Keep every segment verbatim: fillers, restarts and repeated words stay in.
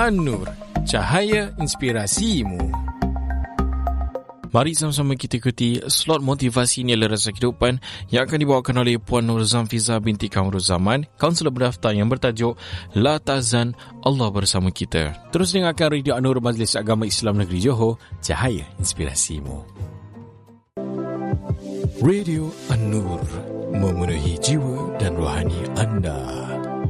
An-Nur, cahaya inspirasimu. Mari sama-sama kita ikuti slot motivasi nilai rasa kehidupan yang akan dibawakan oleh Puan Nur Zamfiza binti Kamrul Zaman, kaunselor berdaftar yang bertajuk La Tahzan, Allah Bersama Kita. Terus dengarkan Radio An-Nur Majlis Agama Islam Negeri Johor, cahaya inspirasimu. Radio An-Nur, memenuhi jiwa dan rohani anda.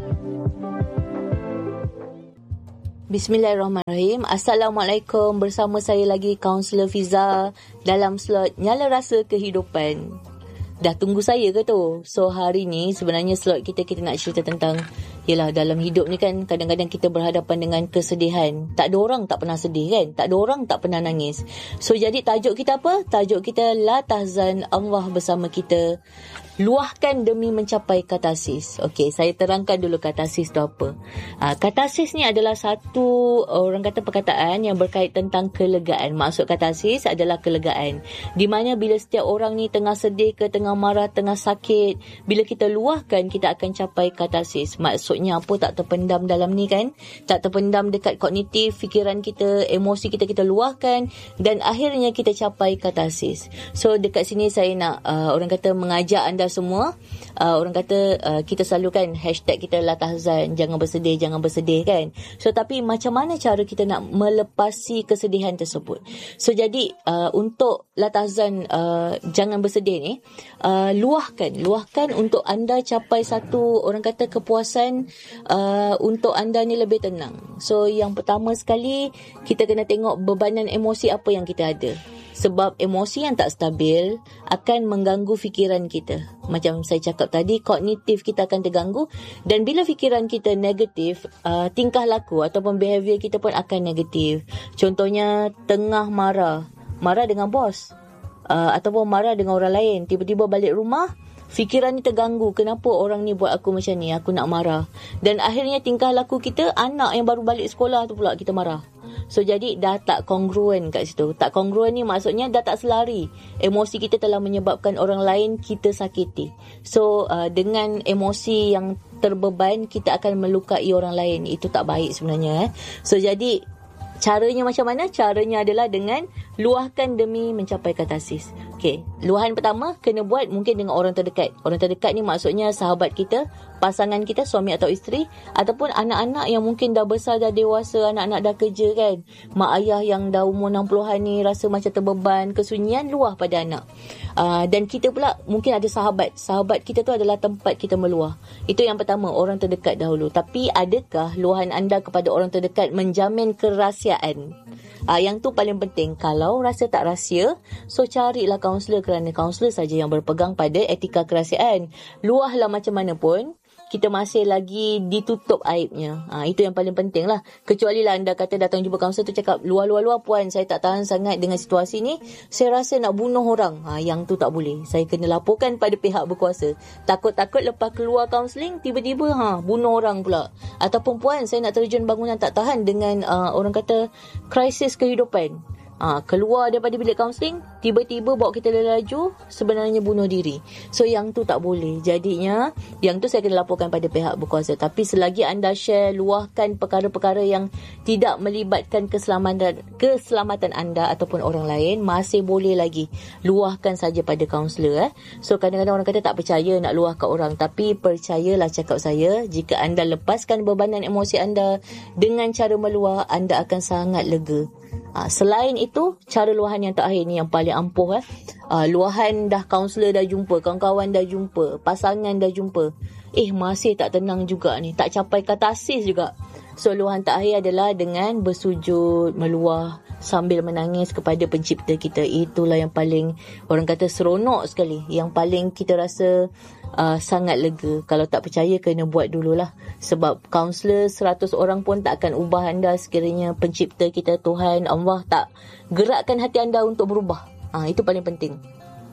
Bismillahirrahmanirrahim. Assalamualaikum. Bersama saya lagi Kaunselor Fiza dalam slot Nyala Rasa Kehidupan. Dah tunggu saya ke tu? So hari ni sebenarnya slot kita kita nak cerita tentang, yelah, dalam hidup ni kan kadang-kadang kita berhadapan dengan kesedihan. Tak ada orang tak pernah sedih kan? Tak ada orang tak pernah nangis. So jadi tajuk kita apa? Tajuk kita La Tahzan, Allah Bersama Kita. Luahkan demi mencapai katarsis. Okey, saya terangkan dulu katarsis tu apa. Ha, katarsis ni adalah satu, orang kata, perkataan yang berkait tentang kelegaan. Maksud katarsis adalah kelegaan. Di mana bila setiap orang ni tengah sedih ke, tengah marah, tengah sakit, bila kita luahkan, kita akan capai katarsis. Maksudnya apa? Tak terpendam dalam ni kan? Tak terpendam dekat kognitif, fikiran kita, emosi kita, kita luahkan dan akhirnya kita capai katarsis. So dekat sini saya nak uh, orang kata mengajak anda semua, uh, orang kata uh, kita selalu kan hashtag kita La Tahzan, jangan bersedih, jangan bersedih kan. So tapi macam mana cara kita nak melepasi kesedihan tersebut? So jadi uh, untuk La Tahzan, uh, jangan bersedih ni, uh, luahkan, luahkan untuk anda capai satu, orang kata, kepuasan, uh, untuk anda ni lebih tenang. So yang pertama sekali, kita kena tengok bebanan emosi apa yang kita ada. Sebab emosi yang tak stabil akan mengganggu fikiran kita. Macam saya cakap tadi, kognitif kita akan terganggu. Dan bila fikiran kita negatif, uh, tingkah laku ataupun behavior kita pun akan negatif. Contohnya, tengah marah. Marah dengan bos. Uh, ataupun marah dengan orang lain. Tiba-tiba balik rumah, fikiran ni terganggu. Kenapa orang ni buat aku macam ni? Aku nak marah. Dan akhirnya tingkah laku kita, anak yang baru balik sekolah tu pula kita marah. So jadi dah tak kongruen kat situ. Tak kongruen ni maksudnya dah tak selari. Emosi kita telah menyebabkan orang lain kita sakiti. So uh, dengan emosi yang terbeban, kita akan melukai orang lain. Itu tak baik sebenarnya. Eh. So jadi caranya macam mana? Caranya adalah dengan luahkan demi mencapai katarsis. Okey, luahan pertama kena buat mungkin dengan orang terdekat. Orang terdekat ni maksudnya sahabat kita, pasangan kita, suami atau isteri, ataupun anak-anak yang mungkin dah besar, dah dewasa, anak-anak dah kerja kan. Mak ayah yang dah umur enam puluhan ni rasa macam terbeban, kesunyian, luah pada anak. Uh, dan kita pula mungkin ada sahabat. Sahabat kita tu adalah tempat kita meluah. Itu yang pertama, orang terdekat dahulu. Tapi adakah luahan anda kepada orang terdekat menjamin kerahsiaan? Uh, yang tu paling penting. Kalau rasa tak rahsia, so carilah kaunselor, kerana kaunselor saja yang berpegang pada etika kerahsiaan. Luahlah macam mana pun, kita masih lagi ditutup aibnya. Ha, itu yang paling penting lah. Kecuali lah anda kata datang jumpa kaunselor tu cakap, luar-luar-luar puan, saya tak tahan sangat dengan situasi ni, saya rasa nak bunuh orang. Ha, yang tu tak boleh. Saya kena laporkan pada pihak berkuasa. Takut-takut lepas keluar kaunseling, tiba-tiba ha, bunuh orang pula. Ataupun puan, saya nak terjun bangunan, tak tahan dengan uh, orang kata krisis kehidupan. Ha, keluar daripada bilik kaunseling, tiba-tiba bawa kita laju, sebenarnya bunuh diri. So yang tu tak boleh. Jadinya yang tu saya kena laporkan pada pihak berkuasa. Tapi selagi anda share, luahkan perkara-perkara yang tidak melibatkan keselamatan keselamatan anda ataupun orang lain, masih boleh lagi. Luahkan saja pada kaunselor. Eh. So kadang-kadang orang kata tak percaya nak luah kat orang. Tapi percayalah cakap saya, jika anda lepaskan bebanan emosi anda dengan cara meluah, anda akan sangat lega. Ha, selain itu, cara luahan yang terakhir ni yang paling ampuh. Eh. Ha, luahan dah kaunselor dah jumpa, kawan-kawan dah jumpa, pasangan dah jumpa. Eh, masih tak tenang juga ni. Tak capai katarsis juga. So, luahan terakhir adalah dengan bersujud, meluah sambil menangis kepada pencipta kita. Itulah yang paling, orang kata, seronok sekali. Yang paling kita rasa uh, sangat lega. Kalau tak percaya, kena buat dululah. Sebab kaunselor seratus orang pun tak akan ubah anda sekiranya pencipta kita, Tuhan, Allah, tak gerakkan hati anda untuk berubah. Ha, itu paling penting.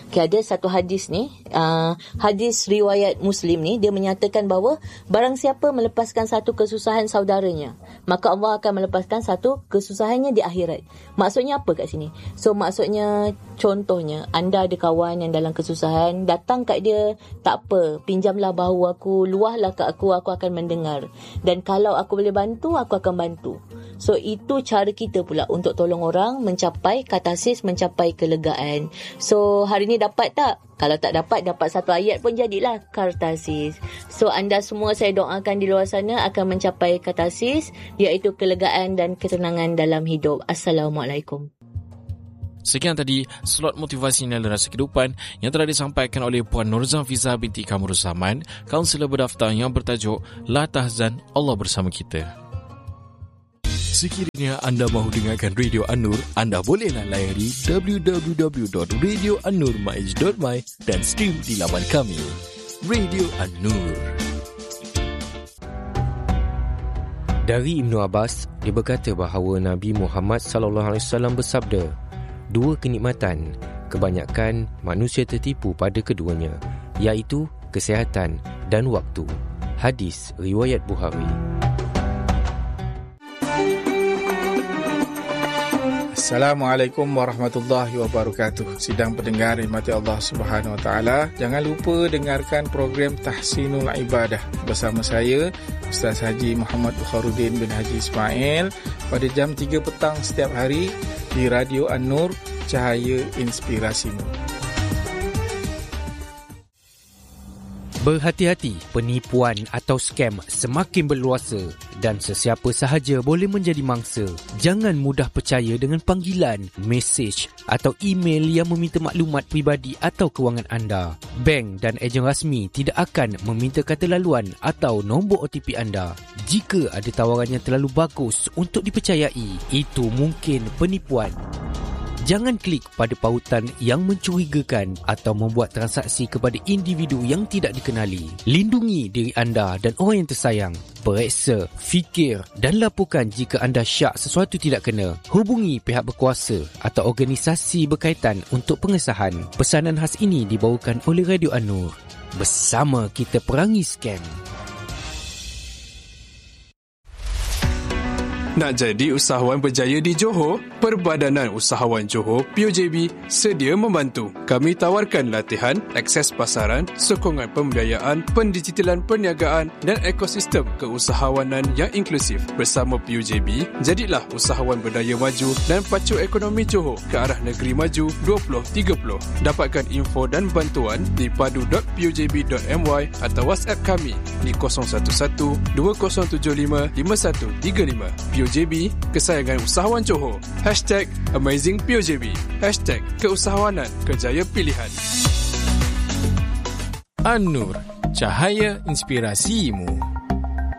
Okay, ada satu hadis ni, uh, hadis riwayat Muslim ni, dia menyatakan bahawa barang siapa melepaskan satu kesusahan saudaranya, maka Allah akan melepaskan satu kesusahannya di akhirat. Maksudnya apa kat sini? So maksudnya, contohnya anda ada kawan yang dalam kesusahan, datang kat dia, tak apa, pinjamlah bahu aku, luahlah kat aku, aku akan mendengar. Dan kalau aku boleh bantu, aku akan bantu. So itu cara kita pula untuk tolong orang mencapai katarsis, mencapai kelegaan. So hari ni dapat tak? Kalau tak dapat, dapat satu ayat pun jadilah katarsis. So anda semua saya doakan di luar sana akan mencapai katarsis, iaitu kelegaan dan ketenangan dalam hidup. Assalamualaikum. Sekian tadi slot motivasional rasa kehidupan yang telah disampaikan oleh Puan Nurzam Fiza binti Kamruzaman, kaunselor berdaftar yang bertajuk La Tahzan, Allah Bersama Kita. Sekiranya anda mahu dengarkan Radio An-Nur, anda bolehlah layari w w w dot radio an nur maiz dot my dan stream di laman kami. Radio An-Nur. Dari Ibnu Abbas, dia berkata bahawa Nabi Muhammad sallallahu alaihi wasallam bersabda, dua kenikmatan, kebanyakan manusia tertipu pada keduanya, iaitu kesihatan dan waktu. Hadis riwayat Bukhari. Assalamualaikum warahmatullahi wabarakatuh. Sidang pendengar rahmati Allah Subhanahu wa taala, jangan lupa dengarkan program Tahsinul Ibadah bersama saya Ustaz Haji Muhammad Bukharuddin bin Haji Ismail pada jam tiga petang setiap hari di Radio An-Nur, Cahaya Inspirasimu. Berhati-hati, penipuan atau skam semakin berluasa dan sesiapa sahaja boleh menjadi mangsa. Jangan mudah percaya dengan panggilan, mesej atau email yang meminta maklumat peribadi atau kewangan anda. Bank dan ejen rasmi tidak akan meminta kata laluan atau nombor O T P anda. Jika ada tawaran yang terlalu bagus untuk dipercayai, itu mungkin penipuan. Jangan klik pada pautan yang mencurigakan atau membuat transaksi kepada individu yang tidak dikenali. Lindungi diri anda dan orang yang tersayang. Periksa, fikir dan laporkan jika anda syak sesuatu tidak kena. Hubungi pihak berkuasa atau organisasi berkaitan untuk pengesahan. Pesanan khas ini dibawakan oleh Radio An-Nur. Bersama kita perangi skam. Nak jadi usahawan berjaya di Johor? Perbadanan Usahawan Johor P U J B sedia membantu. Kami tawarkan latihan, akses pasaran, sokongan pembiayaan, pendigitalan perniagaan dan ekosistem keusahawanan yang inklusif. Bersama P U J B, jadilah usahawan berdaya maju dan pacu ekonomi Johor ke arah negeri maju dua ribu tiga puluh. Dapatkan info dan bantuan di padu dot p u j b dot m y atau WhatsApp kami di kosong satu satu dua kosong tujuh lima lima satu tiga lima. P U J B, kesayangan usahawan Johor. Hashtag Amazing P U J B. Hashtag keusahawanan kerjaya pilihan. An-Nur, cahaya inspirasimu.